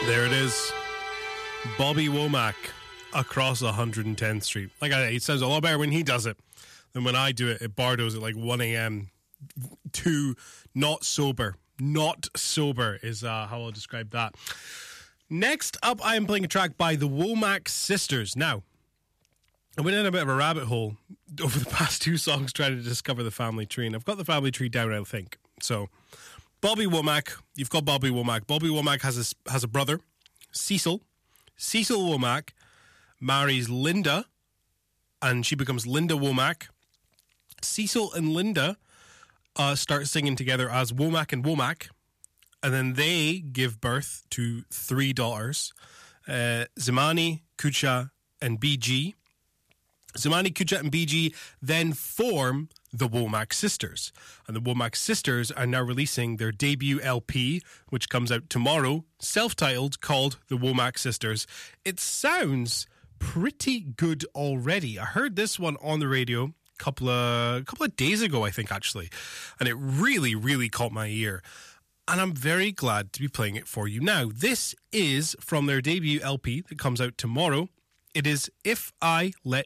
There it is. Bobby Womack, Across 110th Street. Like it sounds a lot better when he does it than when I do it at Bardo's at like 1 a.m. to not sober. Not sober is how I'll describe that. Next up, I am playing a track by the Womack Sisters. Now, I went in a bit of a rabbit hole over the past two songs trying to discover the family tree, and I've got the family tree down, I think. So, Bobby Womack, you've got Bobby Womack. Bobby Womack has a brother, Cecil. Cecil Womack marries Linda, and she becomes Linda Womack. Cecil and Linda start singing together as Womack and Womack, and then they give birth to three daughters, Zamani, Kucha, and BG. Zamani, Kucha, and BG then form the Womack Sisters. And the Womack Sisters are now releasing their debut LP, which comes out tomorrow, self-titled, called The Womack Sisters. It sounds pretty good already. I heard this one on the radio a couple of days ago, I think, actually. And it really, really caught my ear. And I'm very glad to be playing it for you now. This is from their debut LP that comes out tomorrow. It is If I Let